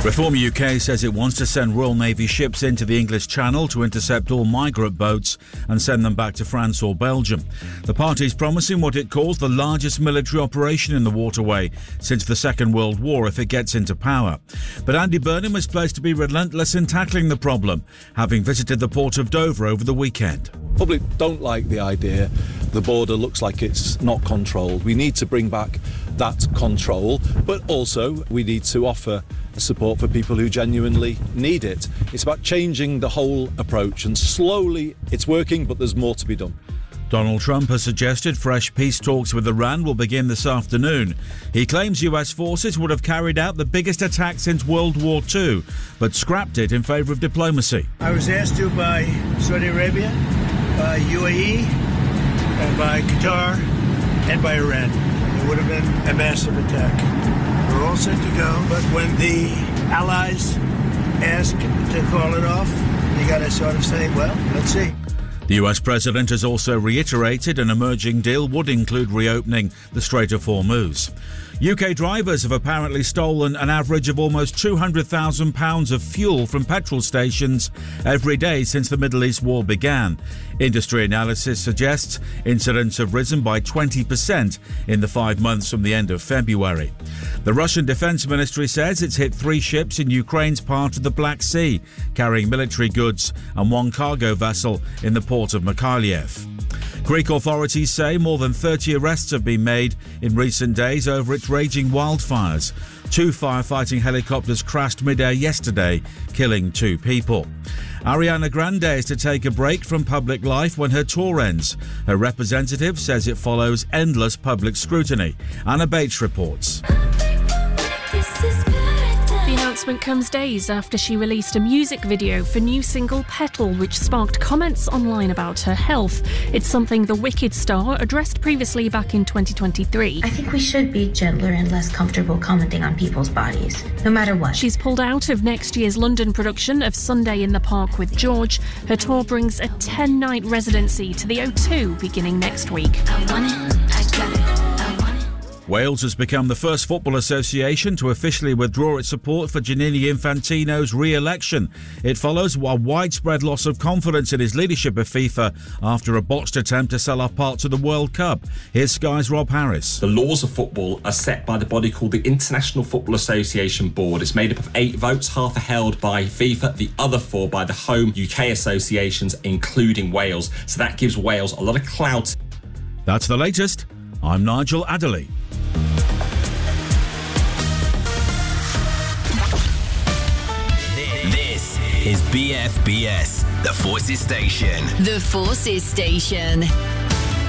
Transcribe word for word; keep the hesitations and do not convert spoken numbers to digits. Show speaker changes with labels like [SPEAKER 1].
[SPEAKER 1] Reform U K says it wants to send Royal Navy ships into the English Channel to intercept all migrant boats and send them back to France or Belgium. The party's promising what it calls the largest military operation in the waterway since the Second World War if it gets into power. But Andy Burnham is pledged to be relentless in tackling the problem, having visited the port of Dover over the weekend.
[SPEAKER 2] Public don't like the idea the border looks like it's not controlled. We need to bring back that control, but also we need to offer support for people who genuinely need it. It's about changing the whole approach, and slowly it's working, but there's more to be done.
[SPEAKER 1] Donald Trump has suggested fresh peace talks with Iran will begin this afternoon. He claims U S forces would have carried out the biggest attack since World War Two, but scrapped it in favour of diplomacy.
[SPEAKER 3] I was asked to by Saudi Arabia, by U A E, and by Qatar, and by Iran. It would have been a massive attack. We're all set to go, but when the allies ask to call it off, you got to sort of say, well, let's see.
[SPEAKER 1] The U S president has also reiterated an emerging deal would include reopening the Strait of Hormuz. U K drivers have apparently stolen an average of almost two hundred thousand pounds of fuel from petrol stations every day since the Middle East war began. Industry analysis suggests incidents have risen by twenty percent in the five months from the end of February. The Russian Defense Ministry says it's hit three ships in Ukraine's part of the Black Sea, carrying military goods, and one cargo vessel in the port of Mykolaiv. Greek authorities say more than thirty arrests have been made in recent days over its raging wildfires. Two firefighting helicopters crashed mid-air yesterday, killing two people. Ariana Grande is to take a break from public life when her tour ends. Her representative says it follows endless public scrutiny. Anna Bates reports.
[SPEAKER 4] The announcement comes days after she released a music video for new single Petal, which sparked comments online about her health. It's something the Wicked star addressed previously back in twenty twenty-three.
[SPEAKER 5] I think we should be gentler and less comfortable commenting on people's bodies, no matter what.
[SPEAKER 4] She's pulled out of next year's London production of Sunday in the Park with George. Her tour brings a ten-night residency to the O two beginning next week.
[SPEAKER 5] I want it, I got it.
[SPEAKER 1] Wales has become the first football association to officially withdraw its support for Gianni Infantino's re-election. It follows a widespread loss of confidence in his leadership of FIFA after a botched attempt to sell off parts of the World Cup. Here's Sky's Rob Harris.
[SPEAKER 6] The laws of football are set by the body called the International Football Association Board. It's made up of eight votes, half are held by FIFA, the other four by the home U K associations, including Wales. So that gives Wales a lot of clout.
[SPEAKER 1] That's the latest. I'm Nigel Adderley.
[SPEAKER 7] This is B F B S, the Forces Station.
[SPEAKER 8] The Forces Station.